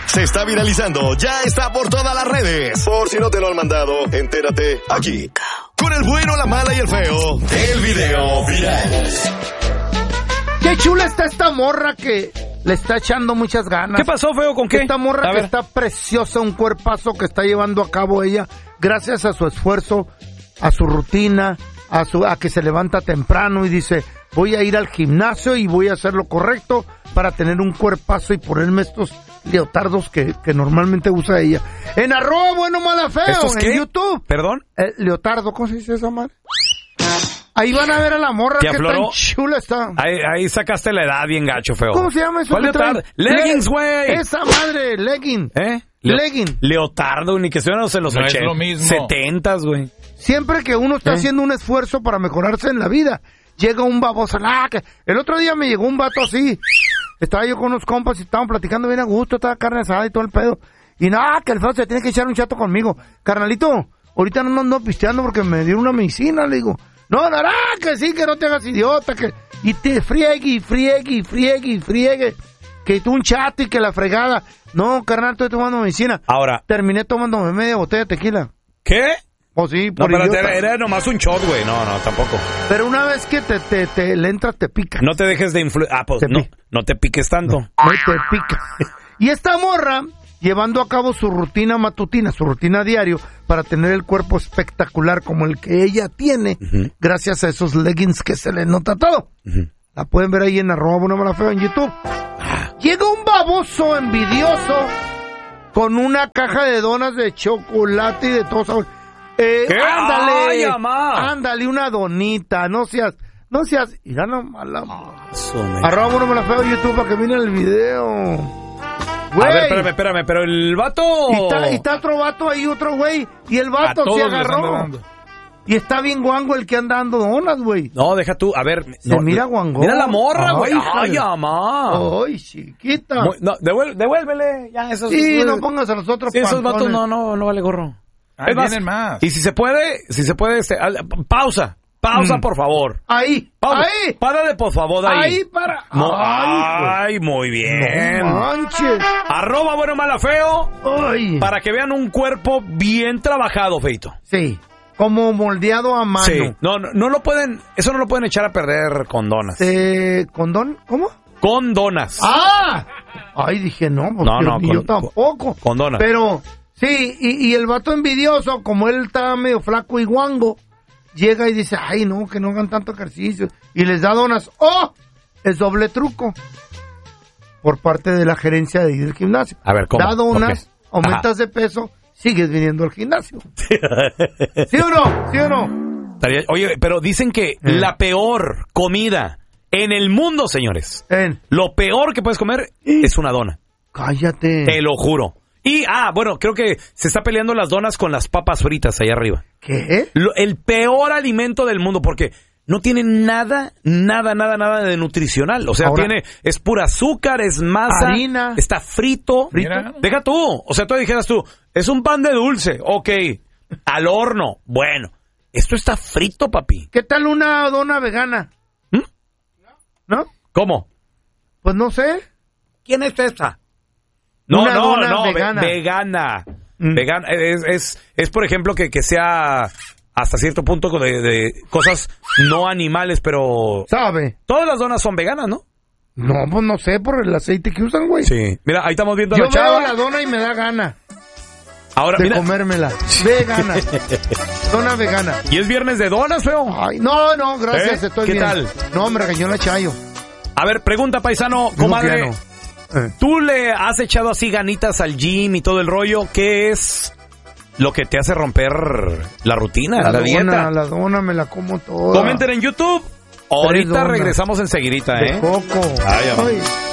se está viralizando, ya está por todas las redes. Por si no te lo han mandado, entérate aquí. Con el bueno, la mala y el feo, el video viral. Qué chula está esta morra que le está echando muchas ganas. ¿Qué pasó, feo? ¿Con qué? Esta morra que está preciosa, un cuerpazo que está llevando a cabo ella, gracias a su esfuerzo, a su rutina, a que se levanta temprano y dice, voy a ir al gimnasio y voy a hacer lo correcto para tener un cuerpazo y ponerme estos leotardos que normalmente usa ella. En @ bueno, mala, feo, ¿Estos qué? en YouTube. ¿Perdón? Leotardo, ¿cómo se dice esa madre? Ahí van a ver a la morra que tan chula está. Ahí sacaste la edad bien gacho, feo. ¿Cómo se llama eso? ¿Cuál leotardo? Leggings, güey. Esa madre, legging. Legging. Leotardo, ni que estuvieran en los No es lo mismo. 70s, güey. Siempre que uno está haciendo un esfuerzo para mejorarse en la vida, llega un baboso. El otro día me llegó un vato así. Estaba yo con unos compas y estaban platicando bien a gusto, estaba carne asada y todo el pedo. Y nada, que el feo se tiene que echar un chato conmigo. Carnalito, ahorita no ando pisteando porque me dieron una medicina, le digo. No, que sí, que no te hagas idiota, que... Y te friegue. Que tú un chato y que la fregada. No, carnal, estoy tomando medicina. Ahora. Terminé tomándome media botella de tequila. ¿Qué? Pues sí, No, pero era nomás un shot, güey. No, tampoco. Pero una vez que te le entras, te pica. No te dejes de influir. Pues no te piques tanto. No te pica. Y esta morra, llevando a cabo su rutina matutina, su rutina diario, para tener el cuerpo espectacular como el que ella tiene, gracias a esos leggings que se le nota todo. La pueden ver ahí en @ bueno, mala, feo en YouTube. Llega un baboso envidioso con una caja de donas de chocolate y de todo sabor. Ándale, ándale, una donita, no seas, irá nomás la @ bueno, mala, feo en YouTube para que miren el video. Güey. A ver, espérame, pero el vato... Y está otro vato ahí, otro güey, y el vato se agarró. Y está bien guango el que anda dando donas, güey. No, deja tú, a ver. Mira guango. Mira la morra, güey. Ay, mamá. Ay, chiquita. Devuélvele. Ya, esos, sí, no pongas a los otros esos vatos no vale gorro. Ahí vienen más. Y si se puede, pausa, por favor. Ahí, pausa. ahí. Párale, por favor, ahí. Ahí, para. Ay, muy bien. No manches. @ bueno, mala, feo. Ay. Para que vean un cuerpo bien trabajado, feito. Sí. Como moldeado a mano. Sí. No lo pueden, eso no lo pueden echar a perder con donas. ¿Condón? ¿Cómo? Con donas. ¡Ah! Ay, dije, no, pues yo tampoco. Con donas. Pero, sí, y el vato envidioso, como él está medio flaco y guango, llega y dice, ay, no, que no hagan tanto ejercicio. Y les da donas. ¡Oh! Es doble truco. Por parte de la gerencia de ir al gimnasio. A ver, ¿cómo? Da donas, aumentas de peso, sigues viniendo al gimnasio. ¿Sí o no? Oye, pero dicen que la peor comida en el mundo, señores, lo peor que puedes comer es una dona. Cállate. Te lo juro. Y, bueno, creo que se está peleando las donas con las papas fritas allá arriba. ¿Qué? El peor alimento del mundo, porque no tiene nada de nutricional. O sea, ahora, es pura azúcar, es masa, harina, está frito. Deja tú. O sea, tú dijeras tú, es un pan de dulce, ok, al horno. Bueno, esto está frito, papi. ¿Qué tal una dona vegana? ¿No? ¿Cómo? Pues no sé. ¿Quién es esta? No, vegana. Vegana. Es por ejemplo, que sea hasta cierto punto de cosas no animales, pero... ¿Sabe? Todas las donas son veganas, ¿no? No, pues no sé, por el aceite que usan, güey. Sí. Mira, ahí estamos viendo a la chava. Yo veo la dona y me da gana. Ahora, de comérmela. Vegana. Dona vegana. ¿Y es viernes de donas, feo? Ay, no, gracias, estoy bien. ¿Qué tal? No, me regañó la Chayo. A ver, pregunta, paisano, comadre. ¿Tú le has echado así ganitas al gym y todo el rollo? ¿Qué es lo que te hace romper la rutina, la dieta? La dona me la como toda. Comenten en YouTube. Ahorita regresamos enseguidita, De coco. Ay.